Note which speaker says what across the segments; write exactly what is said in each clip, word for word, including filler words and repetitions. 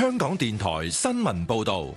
Speaker 1: 香港電台新聞報道。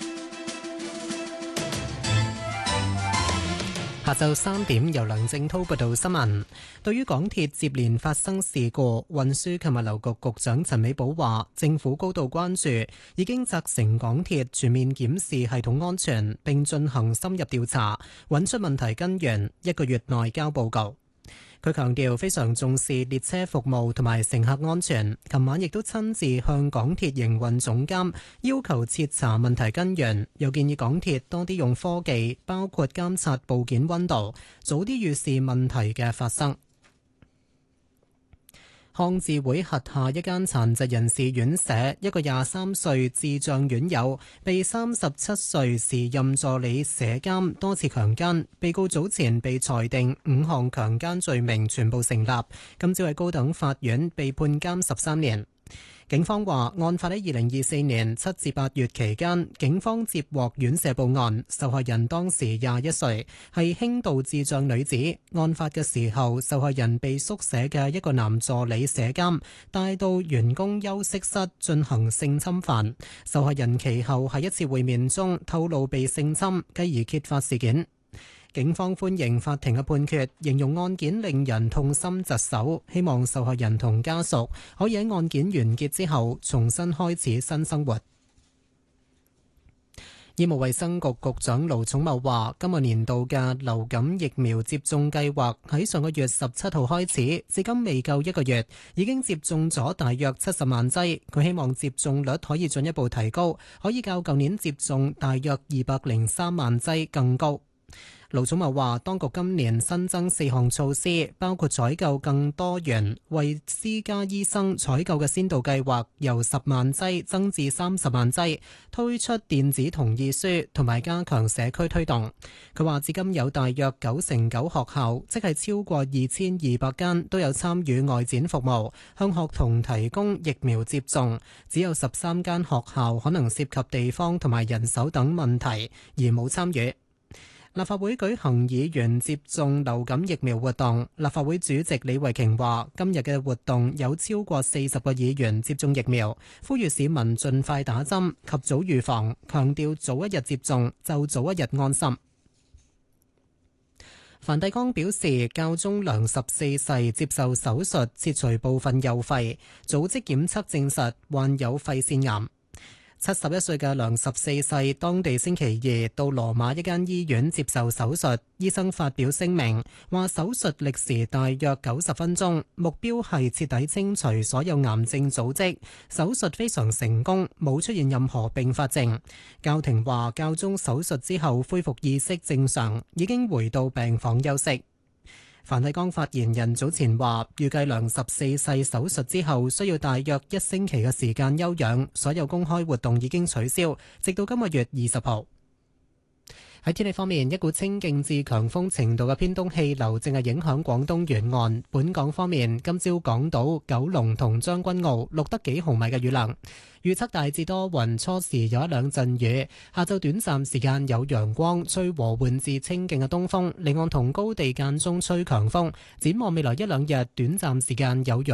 Speaker 2: 下晝三點，由梁正滔報道新聞。對於港鐵接連發生事故，運輸及物流局局長陳美寶話，政府高度關注，已經責成港鐵全面檢視系統安全，並進行深入調查，揾出問題根源，一個月內交報告。佢強調非常重視列車服務同埋乘客安全，琴晚亦都親自向港鐵營運總監要求徹查問題根源，又建議港鐵多啲用科技，包括監察部件溫度，早啲預示問題嘅發生。康智會轄下一間殘疾人士院舍，一個廿三歲智障院友被三十七歲時任助理舍監多次強姦，被告早前被裁定五項強姦罪名全部成立，今朝喺高等法院被判監十三年。警方話，案發喺二零二四年七至八月期間，警方接獲院舍報案，受害人當時廿一歲，係輕度智障女子。案發嘅時候，受害人被宿舍嘅一個男助理舍監帶到員工休息室進行性侵犯。受害人其後喺一次會面中透露被性侵，繼而揭發事件。警方歡迎法庭嘅判決，形容案件令人痛心疾首，希望受害人同家屬可以喺案件完結之後重新開始新生活。醫務衛生局局長盧寵茂話，今個年度嘅流感疫苗接種計劃喺上個月十七號開始，至今未夠一個月，已經接種咗大約七十萬劑。佢希望接種率可以進一步提高，可以較舊年接種大約二百零三萬劑更高。盧寵茂話，當局今年新增四項措施，包括採購更多元為私家醫生採購嘅先導計劃由十萬劑增至三十萬劑，推出電子同意書同埋加強社區推動。佢話至今有大約九成九學校，即係超過二千二百間都有參與外展服務，向學童提供疫苗接種，只有十三間學校可能涉及地方同埋人手等問題而冇參與。立法會舉行議員接種流感疫苗活動，立法會主席李慧瓊話，今日嘅活動有超過四十個議員接種疫苗，呼籲市民盡快打針，及早預防，強調早一日接種就早一日安心。梵蒂岡表示，教宗良十四世接受手術切除部分右肺，組織檢測證實患有肺腺癌。七十一歲嘅良十四世，當地星期二到羅馬一間醫院接受手術，醫生發表聲明話，手術歷時大約九十分鐘，目標係徹底清除所有癌症組織。手術非常成功，冇出現任何併發症。教廷話，教宗手術之後恢復意識正常，已經回到病房休息。梵蒂岡發言人早前話，預計良十四世手術之後需要大約一星期嘅時間休養，所有公開活動已經取消，直到今個月二十號。喺天氣方面，一股清勁至強風程度嘅偏東氣流正係影響廣東沿岸。本港方面，今朝港島、九龍同將軍澳錄得幾毫米嘅雨量。預測大致多雲，初時有一兩陣雨，下晝短暫時間有陽光，吹和緩至清勁嘅東風，離岸同高地間中吹強風。展望未來一兩日，短暫時間有陽